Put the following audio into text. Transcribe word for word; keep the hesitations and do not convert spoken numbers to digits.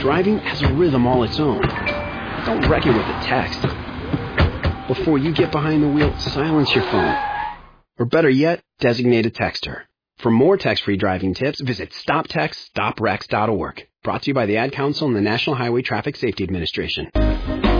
Driving has a rhythm all its own. Don't wreck it with a text. Before you get behind the wheel, silence your phone. Or better yet, designate a texter. For more text-free driving tips, visit stop text stop wrecks dot org. Brought to you by the Ad Council and the National Highway Traffic Safety Administration.